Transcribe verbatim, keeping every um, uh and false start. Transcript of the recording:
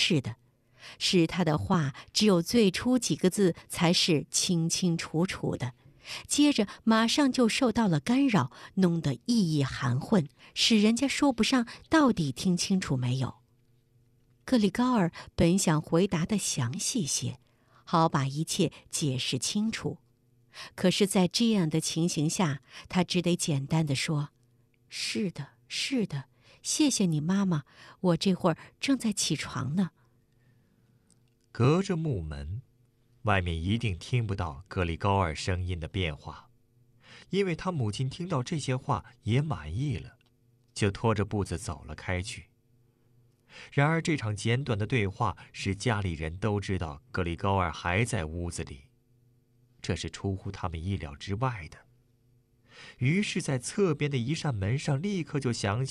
似的，使他的话只有最初几个字才是清清楚楚的，接着马上就受到了干扰，弄得意义含混，使人家说不上到底听清楚没有。格里高尔本想回答得详细些，好把一切解释清楚，可是在这样的情形下，他只得简单地说：是的，是的，谢谢你妈妈，我这会儿正在起床呢。 隔着木门，外面一定听不到格里高尔声音的变化，因为他母亲听到这些话也满意了，就拖着步子走了开去。然而这场简短的对话使家里人都知道格里高尔还在屋子里，这是出乎他们意料之外的。于是在侧边的一扇门上立刻就响起